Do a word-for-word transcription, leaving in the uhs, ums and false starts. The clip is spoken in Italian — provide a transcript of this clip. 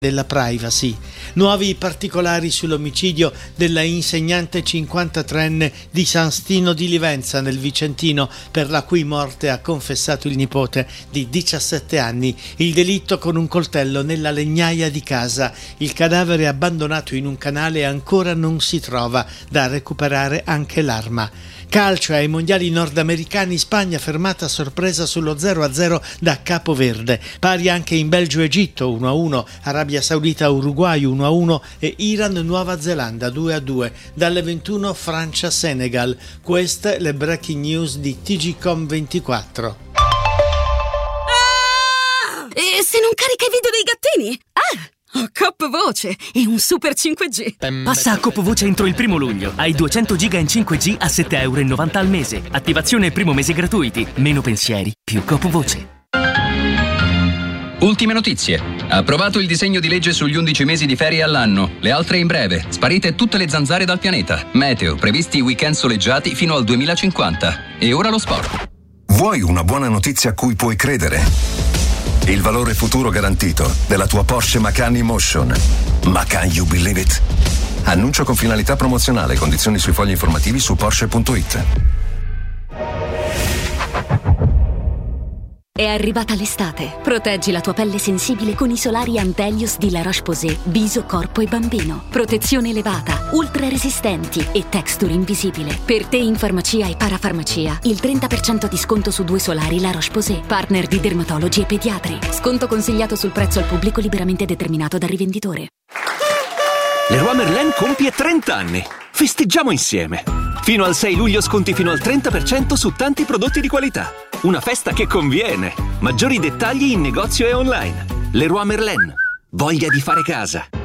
della privacy. Nuovi particolari sull'omicidio della insegnante cinquantatreenne di San Stino di Livenza nel Vicentino, per la cui morte ha confessato il nipote di diciassette anni. Il delitto con un coltello nella legnaia di casa. Il cadavere abbandonato in un canale ancora non si trova, da recuperare anche l'arma. Calcio ai mondiali nordamericani, Spagna fermata a sorpresa sullo zero a zero da Capoverde, pari anche in Belgio-Egitto uno a uno, Arabia Saudita-Uruguay uno a uno e Iran-Nuova Zelanda due a due. Dalle ventuno Francia-Senegal. Queste le breaking news di T G Com ventiquattro. Ah! E se non carica i video dei gattini? Ah! Ho Coop Voce e un super cinque G. Passa a Coop Voce entro il primo luglio. Hai duecento giga in cinque G a sette virgola novanta euro al mese. Attivazione e primo mese gratuiti. Meno pensieri, più Coop Voce. Ultime notizie. Approvato il disegno di legge sugli undici mesi di ferie all'anno. Le altre in breve. Sparite tutte le zanzare dal pianeta. Meteo. Previsti weekend soleggiati fino al duemilacinquanta. E ora lo sport. Vuoi una buona notizia a cui puoi credere? Il valore futuro garantito della tua Porsche Macan E-Motion. Macan, you believe it? Annuncio con finalità promozionale. Condizioni sui fogli informativi su Porsche punto it. È arrivata l'estate. Proteggi la tua pelle sensibile con i solari Antelios di La Roche-Posay, viso, corpo e bambino. Protezione elevata, ultra resistenti e texture invisibile. Per te in farmacia e parafarmacia, il trenta per cento di sconto su due solari La Roche-Posay, partner di dermatologi e pediatri. Sconto consigliato sul prezzo al pubblico liberamente determinato dal rivenditore. Leroy Merlin compie trenta anni. Festeggiamo insieme. Fino al sei luglio sconti fino al trenta per cento su tanti prodotti di qualità. Una festa che conviene. Maggiori dettagli in negozio e online. Leroy Merlin. Voglia di fare casa.